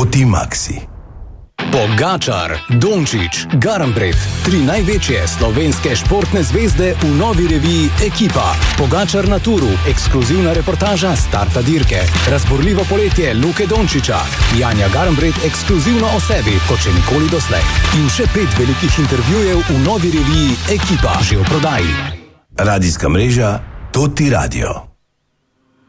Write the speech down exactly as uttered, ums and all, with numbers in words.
Toti Maxi. Pogačar, Dončić, Garnbret, tri največje slovenske športne zvezde v novi reviji Ekipa. Pogačar na turu, ekskluzivna reportaža starta dirke. Razborljivo poletje Luke Dončića. Janja Garnbret ekskluzivno o sebi, kot še nikoli doslej. In še pet velikih intervjujev v novi reviji Ekipa, že v prodaji. Radijska mreža Toti Radio.